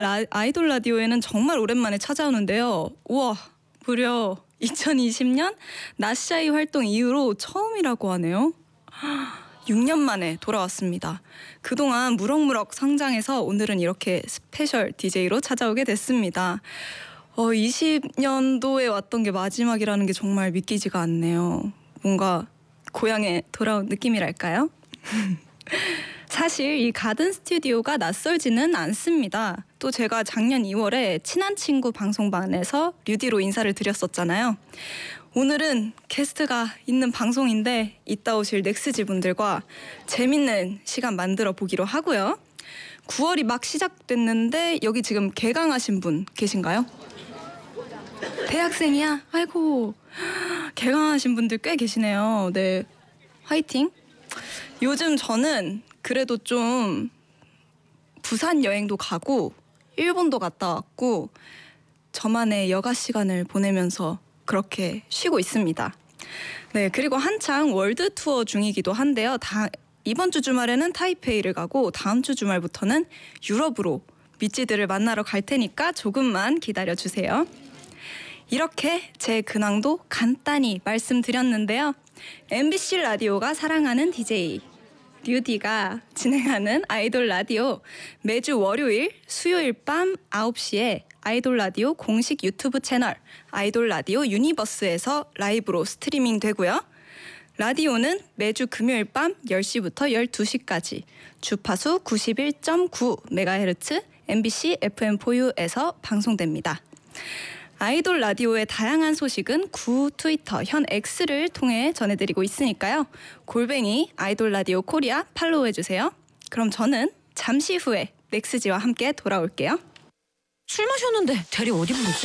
아이돌 라디오에는 정말 오랜만에 찾아오는데요. 우와, 무려 2020년 나샤이 활동 이후로 처음이라고 하네요. 6년 만에 돌아왔습니다. 그동안 무럭무럭 성장해서 오늘은 이렇게 스페셜 DJ로 찾아오게 됐습니다. 20년도에 왔던 게 마지막이라는 게 정말 믿기지가 않네요. 뭔가 고향에 돌아온 느낌이랄까요? 사실 이 가든 스튜디오가 낯설지는 않습니다. 또 제가 작년 2월에 친한 친구 방송반에서 류디로 인사를 드렸었잖아요. 오늘은 게스트가 있는 방송인데 이따 오실 넥스지 분들과 재밌는 시간 만들어 보기로 하고요. 9월이 막 시작됐는데 여기 지금 개강하신 분 계신가요? 대학생이야? 아이고, 개강하신 분들 꽤 계시네요. 네, 화이팅! 요즘 저는 그래도 좀 부산 여행도 가고 일본도 갔다 왔고 저만의 여가 시간을 보내면서 그렇게 쉬고 있습니다. 네, 그리고 한창 월드 투어 중이기도 한데요. 이번 주 주말에는 타이페이를 가고 다음 주 주말부터는 유럽으로 미찌들을 만나러 갈 테니까 조금만 기다려주세요. 이렇게 제 근황도 간단히 말씀드렸는데요. MBC 라디오가 사랑하는 DJ 류디가 진행하는 아이돌 라디오 매주 월요일, 수요일 밤 9시에 아이돌 라디오 공식 유튜브 채널 아이돌 라디오 유니버스에서 라이브로 스트리밍 되고요. 라디오는 매주 금요일 밤 10시부터 12시까지 주파수 91.9MHz MBC FM4U에서 방송됩니다. 아이돌 라디오의 다양한 소식은 구 트위터 현 X를 통해 전해드리고 있으니까요. @ 아이돌 라디오 코리아 팔로우해주세요. 그럼 저는 잠시 후에 넥스지와 함께 돌아올게요. 술 마셨는데 대리 어디 부르지?